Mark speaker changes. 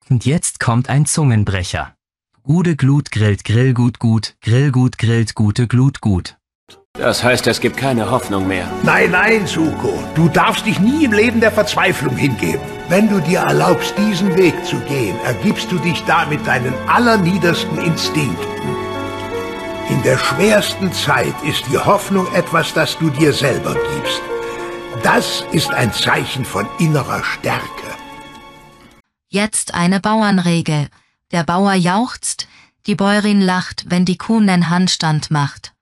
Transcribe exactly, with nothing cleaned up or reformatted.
Speaker 1: Und jetzt kommt ein Zungenbrecher. Gude Glut grillt Grill gut gut, Grill gut grillt gute Glut gut.
Speaker 2: Das heißt, es gibt keine Hoffnung mehr.
Speaker 3: Nein, nein, Zuko. Du darfst dich nie im Leben der Verzweiflung hingeben. Wenn du dir erlaubst, diesen Weg zu gehen, ergibst du dich damit deinen allerniedersten Instinkten. In der schwersten Zeit ist die Hoffnung etwas, das du dir selber gibst. Das ist ein Zeichen von innerer Stärke.
Speaker 4: Jetzt eine Bauernregel. Der Bauer jauchzt, die Bäuerin lacht, wenn die Kuh nen Handstand macht.